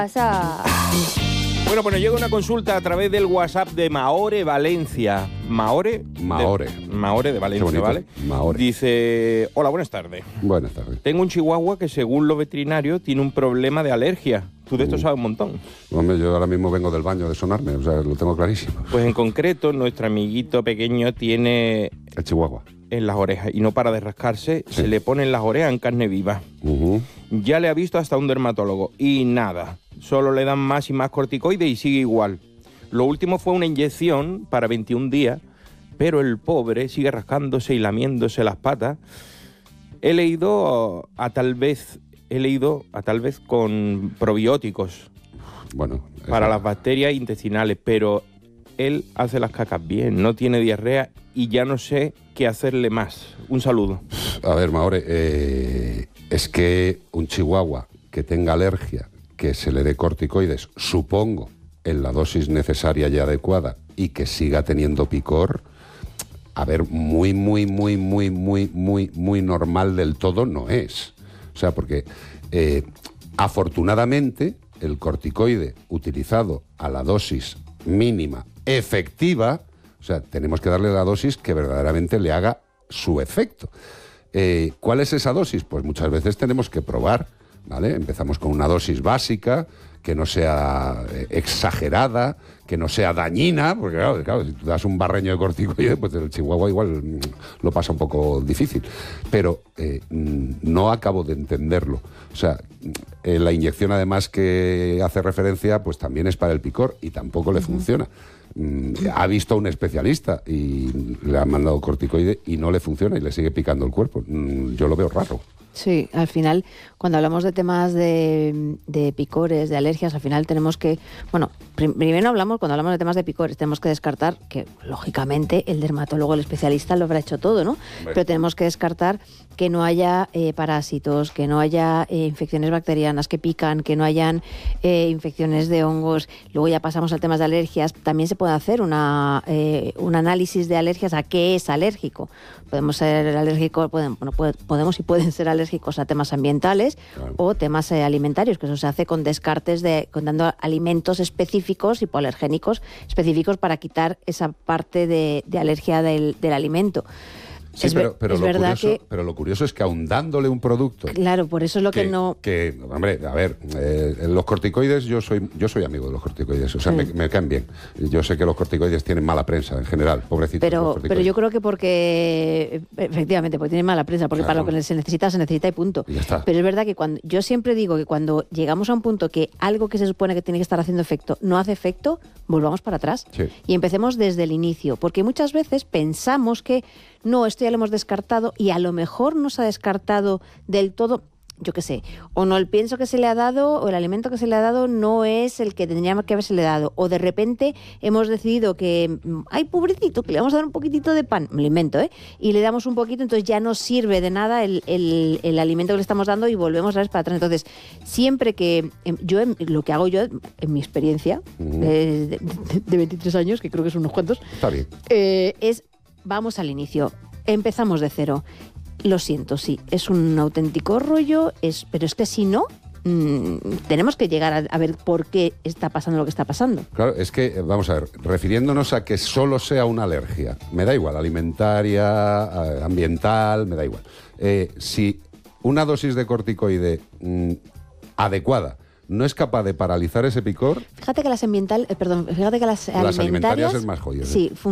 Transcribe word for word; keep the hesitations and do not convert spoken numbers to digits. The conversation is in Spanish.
Pasa. Bueno, pues nos llega una consulta a través del WhatsApp de Maore Valencia. Maore. Maore. De, Maore de Valencia, ¿vale? Maore. Dice, hola, buenas tardes. Buenas tardes. Tengo un chihuahua que según los veterinarios tiene un problema de alergia. Tú de esto sabes un montón. Hombre, yo ahora mismo vengo del baño de sonarme, o sea, lo tengo clarísimo. Pues en concreto, nuestro amiguito pequeño tiene El chihuahua. en las orejas y no para de rascarse, Sí. se le pone en las orejas en carne viva. Uh-huh. Ya le ha visto hasta un dermatólogo y nada, solo le dan más y más corticoides y sigue igual. Lo último fue una inyección para veintiún días, pero el pobre sigue rascándose y lamiéndose las patas. He leído a tal vez, he leído a tal vez con probióticos Bueno. para eso. las bacterias intestinales, pero él hace las cacas bien, no tiene diarrea y ya no sé qué hacerle más. Un saludo. A ver, Maore, eh, es que un chihuahua que tenga alergia, que se le dé corticoides, supongo, en la dosis necesaria y adecuada, y que siga teniendo picor, a ver, muy, muy, muy, muy, muy, muy, muy normal del todo no es. O sea, porque eh, afortunadamente el corticoide utilizado a la dosis mínima efectiva, o sea, tenemos que darle la dosis que verdaderamente le haga su efecto. Eh, ¿Cuál es esa dosis? Pues muchas veces tenemos que probar, ¿vale? Empezamos con una dosis básica, que no sea eh, exagerada, que no sea dañina, porque claro, claro, si tú das un barreño de corticoide, pues el chihuahua igual mm, lo pasa un poco difícil. Pero eh, mm, no acabo de entenderlo. O sea, eh, la inyección además que hace referencia, pues también es para el picor y tampoco le uh-huh. funciona. Mm, ha visto a un especialista y le han mandado corticoide y no le funciona y le sigue picando el cuerpo. Mm, yo lo veo raro. Sí, al final, cuando hablamos de temas de, de picores, de alergias, al final tenemos que, bueno, prim- primero hablamos, cuando hablamos de temas de picores, tenemos que descartar que, lógicamente, el dermatólogo, el especialista, lo habrá hecho todo, ¿no? Bueno. Pero tenemos que descartar que no haya eh, parásitos, que no haya eh, infecciones bacterianas que pican, que no hayan eh, infecciones de hongos. Luego ya pasamos al tema de alergias. También se puede hacer una, eh, un análisis de alergias a qué es alérgico. Podemos ser alérgicos, pueden, bueno, puede, podemos y pueden ser alérgicos a temas ambientales claro. o temas eh, alimentarios, que eso se hace con descartes de, con dando alimentos específicos, hipoalergénicos específicos para quitar esa parte de, de alergia del, del alimento. Sí, es, pero, pero, es lo verdad curioso, que... pero lo curioso es que aun dándole un producto... Claro, por eso es lo que, que no... Que, hombre, a ver, eh, los corticoides, yo soy yo soy amigo de los corticoides, o sea, sí. me, me caen bien. Yo sé que los corticoides tienen mala prensa en general, pobrecitos. Pero, pero yo creo que porque, efectivamente, porque tienen mala prensa, porque claro. para lo que se necesita, se necesita y punto. Y ya está. Pero es verdad que cuando yo siempre digo que cuando llegamos a un punto que algo que se supone que tiene que estar haciendo efecto no hace efecto, volvamos para atrás sí. y empecemos desde el inicio. Porque muchas veces pensamos que no, esto ya lo hemos descartado y a lo mejor no se ha descartado del todo, yo qué sé, o no el pienso que se le ha dado o el alimento que se le ha dado no es el que tendría que haberse le dado, o de repente hemos decidido que, ay, pobrecito, que le vamos a dar un poquitito de pan, me lo invento, ¿eh? Y le damos un poquito, entonces ya no sirve de nada el, el, el alimento que le estamos dando y volvemos a vez para atrás. Entonces, siempre que yo, lo que hago yo, en mi experiencia, uh-huh. eh, de, de, de veintitrés años, que creo que son unos cuantos, está bien, eh, es... Vamos al inicio, empezamos de cero. Lo siento, sí, es un auténtico rollo, es, pero es que si no, mmm, tenemos que llegar a, a ver por qué está pasando lo que está pasando. Claro, es que, vamos a ver, refiriéndonos a que solo sea una alergia, me da igual, alimentaria, ambiental, me da igual. Eh, si una dosis de corticoide mmm, adecuada no es capaz de paralizar ese picor... Fíjate que las ambiental, eh, perdón, fíjate que las, las alimentarias, alimentarias es más jodido. Sí,